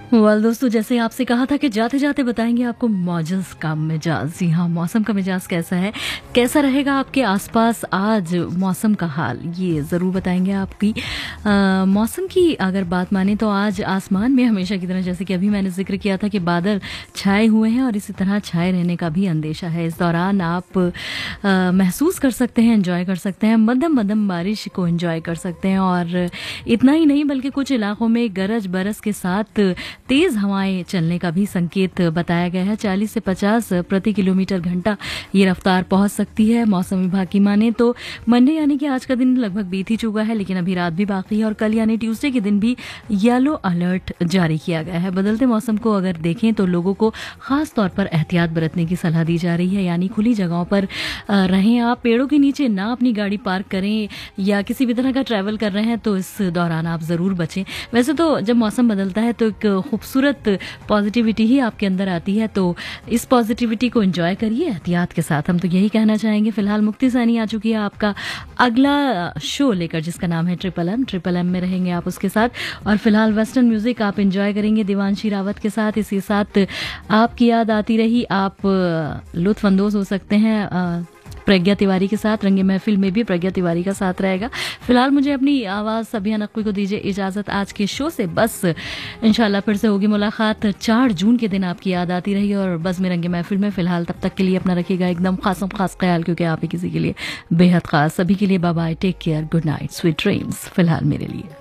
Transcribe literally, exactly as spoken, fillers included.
Well दोस्तों, जैसे आपसे कहा था कि जाते जाते बताएंगे आपको मौजज़ का मिजाज। जी हाँ, मौसम का मिजाज कैसा है, कैसा रहेगा आपके आसपास आज मौसम का हाल, ये ज़रूर बताएंगे आपकी। आ, मौसम की अगर बात माने तो आज आसमान में हमेशा की तरह, जैसे कि अभी मैंने जिक्र किया था कि बादल छाए हुए हैं और इसी तरह छाए रहने का भी अंदेशा है। इस दौरान आप आ, महसूस कर सकते हैं, एंजॉय कर सकते हैं, मध्यम मध्यम बारिश को एंजॉय कर सकते हैं। और इतना ही नहीं बल्कि कुछ इलाकों में गरज बरस के साथ तेज हवाएं चलने का भी संकेत बताया गया है। चालीस से पचास प्रति किलोमीटर घंटा ये रफ्तार पहुंच सकती है। मौसम विभाग की माने तो मंडे यानी कि आज का दिन लगभग बीत ही चुका है, लेकिन अभी रात भी बाकी है और कल यानी ट्यूसडे के दिन भी येलो अलर्ट जारी किया गया है। बदलते मौसम को अगर देखें तो लोगों को खास तौर पर एहतियात बरतने की सलाह दी जा रही है, यानी खुली जगहों पर रहें आप, पेड़ों के नीचे ना अपनी गाड़ी पार्क करें या किसी भी तरह का ट्रैवल कर रहे हैं तो इस दौरान आप ज़रूर बचें। वैसे तो जब मौसम बदलता है तो एक खूबसूरत पॉजिटिविटी ही आपके अंदर आती है, तो इस पॉजिटिविटी को एंजॉय करिए एहतियात के साथ। हम तो यही कहना चाहेंगे। फिलहाल मुक्ति सैनी आ चुकी है आपका अगला शो लेकर, जिसका नाम है ट्रिपल एम। ट्रिपल एम में रहेंगे आप उसके साथ, और फिलहाल वेस्टर्न म्यूजिक आप एंजॉय करेंगे दिवांशी रावत के साथ। इसी साथ आपकी याद आती रही, आप लुत्फ अंदोज हो सकते हैं प्रज्ञा तिवारी के साथ। रंगे महफिल में भी प्रज्ञा तिवारी का साथ रहेगा। फिलहाल मुझे अपनी आवाज़ सबिया नकवी को दीजिए इजाज़त आज के शो से। बस इंशाल्लाह फिर से होगी मुलाकात चार जून के दिन। आपकी याद आती रही और बस में रंगे महफिल में। फिलहाल तब तक के लिए अपना रखिएगा एकदम खासम खास ख्याल, क्योंकि आप ही किसी के लिए बेहद खास। सभी के लिए bye bye, take care, good night, sweet dreams. फिलहाल मेरे लिए